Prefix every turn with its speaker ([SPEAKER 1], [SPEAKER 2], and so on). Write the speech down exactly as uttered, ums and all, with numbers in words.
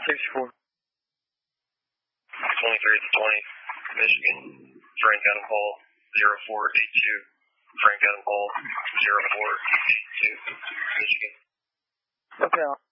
[SPEAKER 1] sixty-four.
[SPEAKER 2] twenty-three to twenty, Michigan. Frank Adam Hall, zero four eight two. Frank Adam Hall, zero four eight two, Michigan.
[SPEAKER 1] Okay.